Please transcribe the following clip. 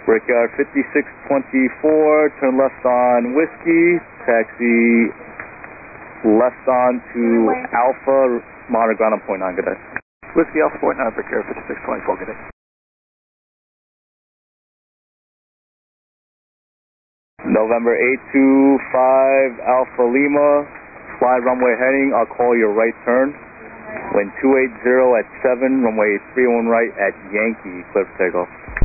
Brickyard 5624, turn left on Whiskey, taxi left on to Alpha, monitor ground on point 9, good day. Whiskey Alpha point 9, Brickyard 5624, good day. November 825, Alpha Lima, fly runway heading, I'll call your right turn. Wind 280 at 7, runway 31 right at Yankee, clear for takeoff.